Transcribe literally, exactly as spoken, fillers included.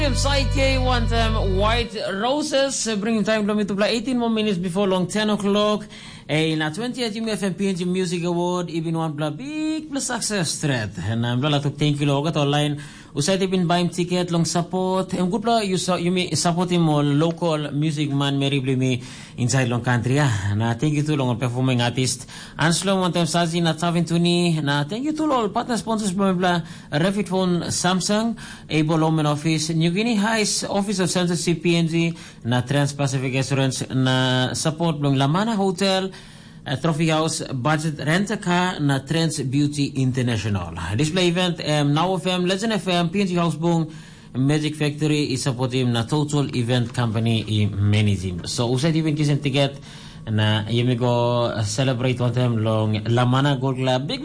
Side K one time White Roses, uh, bringing time to play eighteen more minutes before long ten o'clock. A na twentieth F M P N G Music Award, even one bla big plus success thread. And I'm glad to thank you logat online. Usay tipin buying ticket long support. And good you saw you may support him all local music man Mary me inside long country. Ah, na thank you to long performing artist. Anslo one time Sazi na Tavin Tuni. Na thank you to all partner sponsors bla bla Refit Phone Samsung, Able Home Office, New Guinea Heights, Office of Censorship P N G, na Trans Pacific Assurance, na support long Lamana Hotel, uh, Trophy House, Budget Rent a Car, na Trans Beauty International. Display event, um, Now F M, Legend F M, P N G Houseboom, Magic Factory is supporting na Total Event Company i managing. So usay even kisin ticket na yumi go celebrate one time long Lamana Gold Club. Big